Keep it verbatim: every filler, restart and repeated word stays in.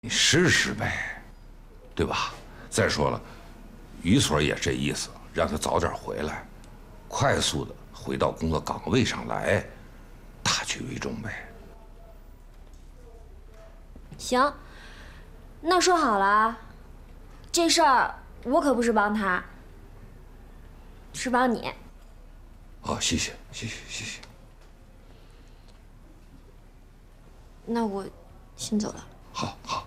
你试试呗，对吧？再说了，于所也这意思，让他早点回来，快速的回到工作岗位上来，大局为重呗。 行，那说好了，这事儿我可不是帮他，是帮你。 哦，谢谢，谢谢，谢谢。 那我先走了。 好好。